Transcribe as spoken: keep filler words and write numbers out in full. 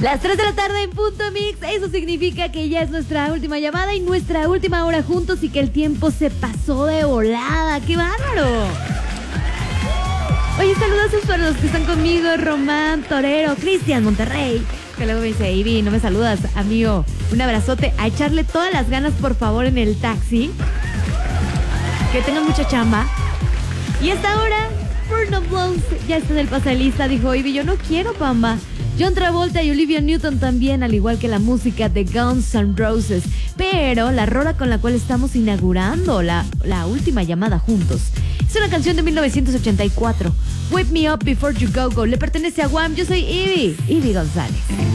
Las tres de la tarde en Punto Mix. Eso significa que ya es nuestra última llamada y nuestra última hora juntos y que el tiempo se pasó de volada. ¡Qué bárbaro! Oye, saludos para los que están conmigo. Román Torero, Cristian Monterrey, que luego me dice, Ivy, no me saludas, amigo. Un abrazote. A echarle todas las ganas, por favor, en el taxi. Que tengan mucha chamba. Y hasta ahora, Bruno Mars ya está en el pasalista. Dijo, Ivy, yo no quiero, Pamba. John Travolta y Olivia Newton también, al igual que la música de Guns N' Roses. Pero la rola con la cual estamos inaugurando la, la última llamada juntos es una canción de mil novecientos ochenta y cuatro. Wake Me Up Before You Go Go. Le pertenece a Wham. Yo soy Ivy, Ivy González.